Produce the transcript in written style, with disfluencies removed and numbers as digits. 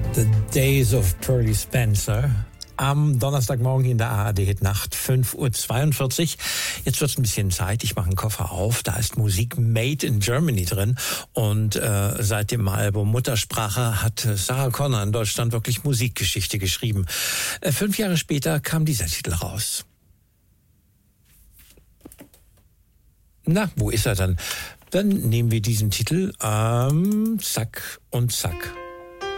The Days of Pearly Spencer. Am Donnerstagmorgen in der ARD-Nacht, 5:42 Uhr. Jetzt wird's ein bisschen Zeit. Ich mache einen Koffer auf. Da ist Musik Made in Germany drin. Und seit dem Album Muttersprache hat Sarah Connor in Deutschland wirklich Musikgeschichte geschrieben. 5 Jahre später kam dieser Titel raus. Na, wo ist er dann? Dann nehmen wir diesen Titel. Zack und Zack.